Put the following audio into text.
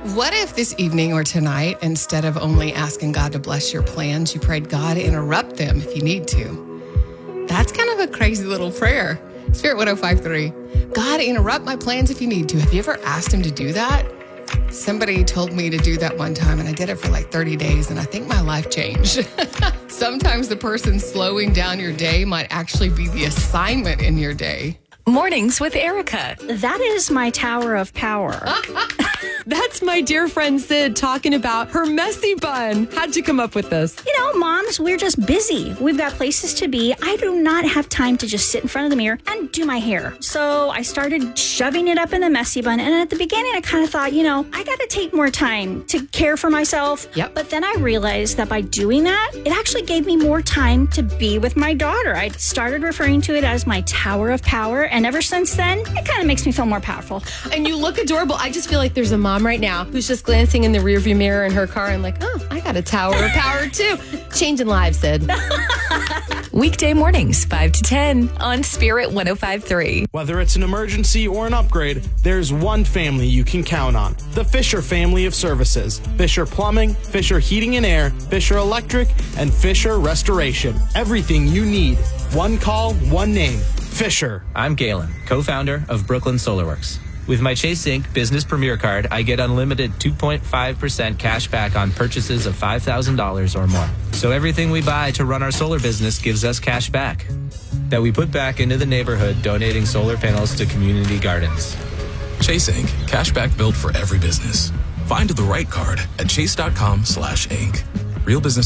What if this evening or tonight, instead of only asking God to bless your plans, you prayed, God, interrupt them if you need to? That's kind of a crazy little prayer. Spirit 105.3. God, interrupt my plans if you need to. Have you ever asked him to do that? Somebody told me to do that one time, and I did it for like 30 days, and I think my life changed. Sometimes the person slowing down your day might actually be the assignment in your day. Mornings with Erica. That is my tower of power. That's my dear friend Sid talking about her messy bun. How'd you come up with this? You know, moms, we're just busy. We've got places to be. I do not have time to just sit in front of the mirror and do my hair. So I started shoving it up in the messy bun. And at the beginning, I kind of thought, I got to take more time to care for myself. Yep. But then I realized that by doing that, it actually gave me more time to be with my daughter. I started referring to it as my tower of power. And ever since then, it kind of makes me feel more powerful. And you look adorable. I just feel like there's a mom right now who's just glancing in the rearview mirror in her car and like, oh, I got a tower of power too. Changing lives, Sid. Weekday mornings, 5 to 10 on Spirit 105.3. Whether it's an emergency or an upgrade, there's one family you can count on. The Fisher family of services. Fisher Plumbing, Fisher Heating and Air, Fisher Electric, and Fisher Restoration. Everything you need. One call, one name. Fisher. I'm Galen, co-founder of Brooklyn SolarWorks. With my Chase Inc. Business Premier Card, I get unlimited 2.5% cash back on purchases of $5,000 or more. So everything we buy to run our solar business gives us cash back that we put back into the neighborhood, donating solar panels to community gardens. Chase Inc. Cashback built for every business. Find the right card at chase.com/inc. Real business